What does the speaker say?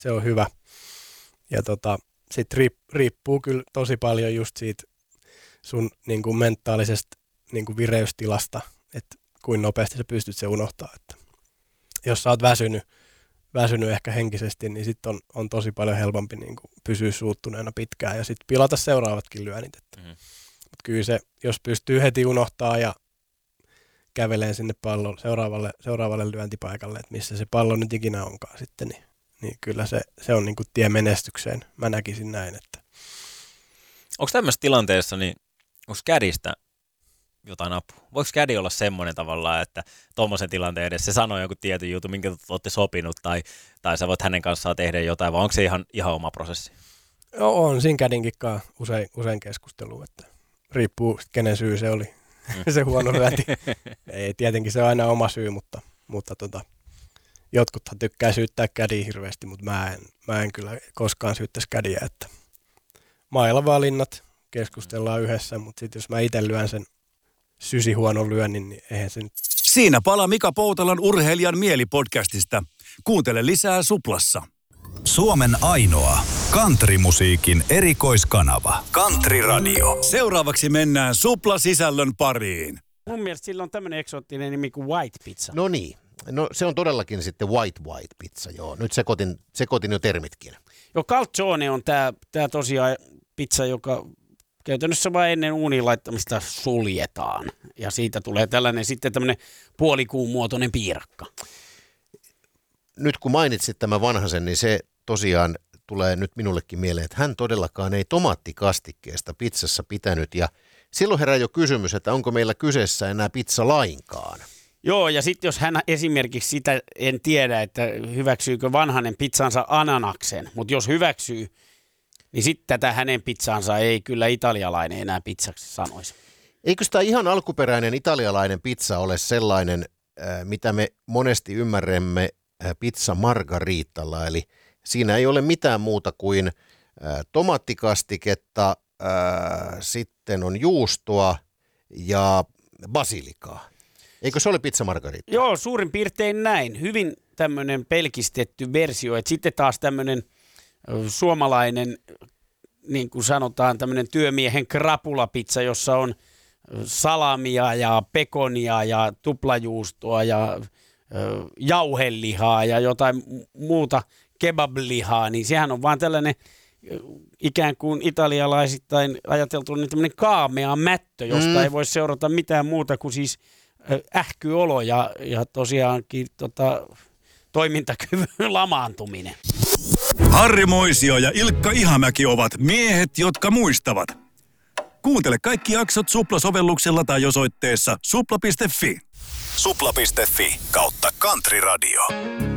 se on hyvä. Ja sitten riippuu kyllä tosi paljon just siitä sun niin kuin mentaalisesta niin kuin vireystilasta, että kuinka nopeasti sä pystyt se unohtaa. Että jos sä oot väsynyt ehkä henkisesti, niin sitten on tosi paljon helpompi niin kuin pysyä suuttuneena pitkään ja sitten pilata seuraavatkin lyönnit. Mutta kyllä se, jos pystyy heti unohtaa ja käveleen sinne pallon seuraavalle lyöntipaikalle, että missä se pallo nyt ikinä onkaan sitten, niin kyllä se on niin kuin tie menestykseen. Mä näkisin näin. Että. Onko tämmöisessä tilanteessa, niin onko kädistä jotain apua? Voiko kädi olla semmoinen tavallaan, että tuommoisen tilanteen edessä se sanoo joku tietyn jutun, minkä olette sopinut, tai sä voit hänen kanssaan tehdä jotain, vai onko se ihan oma prosessi? Joo, on siinä kädinkin usein keskustelua, että riippuu kenen syy se oli, se huono lyönti. Ei, tietenkin se on aina oma syy, mutta jotkuthan tykkää syyttää kädiä hirveästi, mutta mä en kyllä koskaan syyttäisi kädiä, että mailla valinnat, keskustellaan yhdessä, mutta sitten jos mä itse lyön sen sysihuonon lyönnin, niin eihän se nyt. Siinä palaa Mika Poutalan Urheilijan mielipodcastista. Kuuntele lisää Suplassa. Suomen ainoa countrymusiikin erikoiskanava. Country Radio. Seuraavaksi mennään Supla-sisällön pariin. Mun mielestä sillä on tämmöinen eksoottinen nimi kuin White Pizza. No niin. No se on todellakin sitten white pizza, joo. Nyt sekoitin jo termitkin. Joo, calzone on tää tosiaan pizza, joka käytännössä vain ennen uuniin laittamista suljetaan. Ja siitä tulee tämmöinen puolikuun muotoinen piirakka. Nyt kun mainitsit tämän vanhasen, niin se tosiaan tulee nyt minullekin mieleen, että hän todellakaan ei tomaattikastikkeesta pizzassa pitänyt. Ja silloin herää jo kysymys, että onko meillä kyseessä enää pizza lainkaan. Joo, ja sitten jos hän esimerkiksi sitä, en tiedä, että hyväksyykö vanhanen pizzansa ananaksen, mutta jos hyväksyy, niin sitten tätä hänen pizzansa ei kyllä italialainen enää pizzaksi sanoisi. Eikö tämä ihan alkuperäinen italialainen pizza ole sellainen, mitä me monesti ymmärrämme pizza margaritalla, eli siinä ei ole mitään muuta kuin tomaattikastiketta, sitten on juustoa ja basilikaa. Eikö se ole pizza margarita? Joo, suurin piirtein näin. Hyvin tämmöinen pelkistetty versio, että sitten taas tämmöinen suomalainen, niin kuin sanotaan, tämmöinen työmiehen krapulapizza, jossa on salamia ja pekonia ja tuplajuustoa ja jauhelihaa ja jotain muuta kebablihaa, niin sehän on vaan tällainen ikään kuin italialaisittain ajateltu niin tämmöinen kaamea mättö, josta ei voi seurata mitään muuta kuin siis ähkyolo ja tosiaankin toimintakyvyn lamaantuminen. Harri Moisio ja Ilkka Ihamäki ovat miehet, jotka muistavat. Kuuntele kaikki jaksot Supla-sovelluksella tai osoitteessa supla.fi. Supla.fi/Country Radio.